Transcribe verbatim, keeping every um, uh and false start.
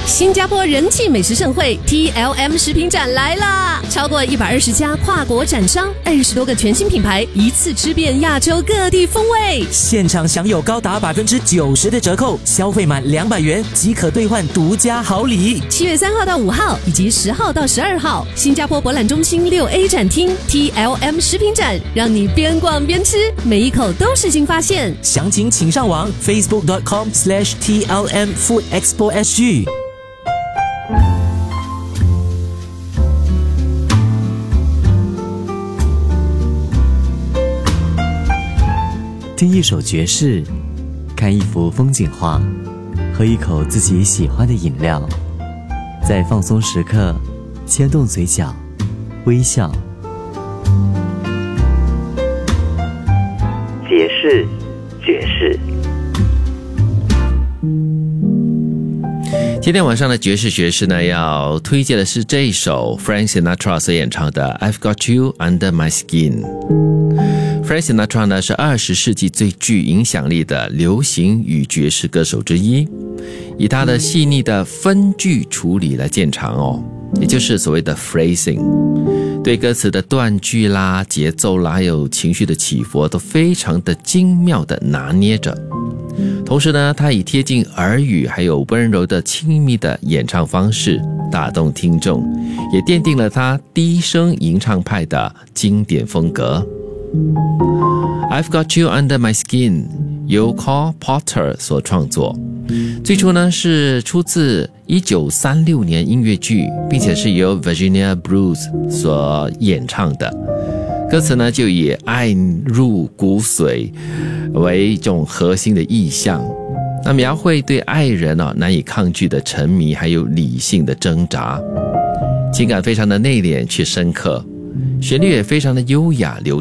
新加坡人气美食盛会 T L M 食品展来啦！超过一百二十家跨国展商，二十多个全新品牌，一次吃遍亚洲各地风味。 现场享有高达百分之九十的折扣，消费满两百元即可兑换独家好礼。 七月三号到五号以及十号到十二号，新加坡博览中心六 A 展厅 T L M 食品展，让你边逛边吃，每一口都是新发现。 详情请上网 facebook dot com slash T L M Food Expo S G。听一首爵士，看一幅风景画，喝一口自己喜欢的饮料，在放松时刻牵动嘴角微笑。 爵士爵士今天晚上的爵士爵士呢，要推荐的是这一首 Frank Sinatra 所演唱的 I've Got You Under My Skin。Frank Sinatra 呢是二十世纪最具影响力的流行与爵士歌手之一，以他的细腻的分句处理来见长哦，也就是所谓的 phrasing， 对歌词的断句啦、节奏啦，还有情绪的起伏都非常的精妙的拿捏着。同时呢，他以贴近耳语还有温柔的亲密的演唱方式打动听众，也奠定了他低声吟唱派的经典风格。I've Got You Under My Skin 由 Cole Porter 所创作，最初呢是出自一九三六年音乐剧，并且是由 Virginia Bruce 所演唱的。歌词呢就以爱入骨髓为一种核心的意象，那描绘对爱人、哦、难以抗拒的沉迷，还有理性的挣扎，情感非常的内敛却深刻，旋律也非常的优雅流